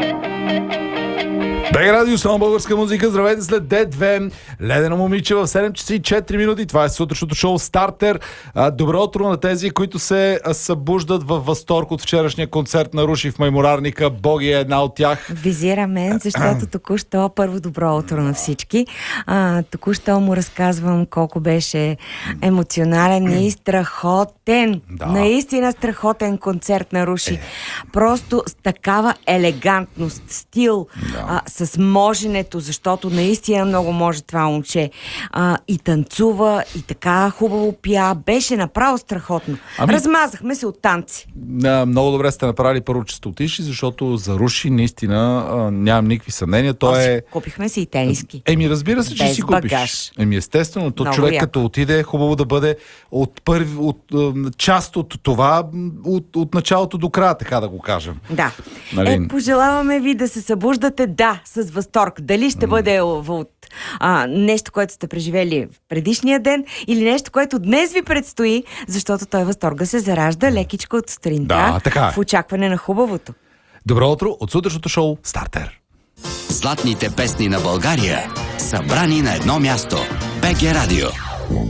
БГ Радио, само българска музика. Здравейте след D2. Ледено момиче в 7 часа и 4 минути. Това е сутрешното шоу Стартер. Добро утро на тези, които се събуждат във възторг от вчерашния концерт на Руши в Майморарника. Боги е една от тях. Визира мен, защото току-що първо добро утро на всички. Току-що му разказвам колко беше емоционален и страхотен. Да. Наистина страхотен концерт на Руши. Просто с такава елегантност, стил, с моженето, защото наистина много може това момче. И танцува, и така хубаво пя. Беше направо страхотно. Размазахме се от танци. Много добре сте направили първо, че сте отишли, защото за Руши наистина нямам никакви съмнения. Купихме си и тениски. Разбира се, че без си купиш. Багаж. Естествено, то Много човек яко. като отиде, е хубаво да бъде част от това, от началото до края, така да го кажем. Да. Нали? Пожелаваме ви да се събуждате, с възторг. Дали ще бъде от нещо, което сте преживели в предишния ден, или нещо, което днес ви предстои, защото той възторга се заражда лекичко от сутринта, така е. в очакване на хубавото. Добро утро от сутрешното шоу Стартер. Златните песни на България, събрани на едно място. БГ Радио.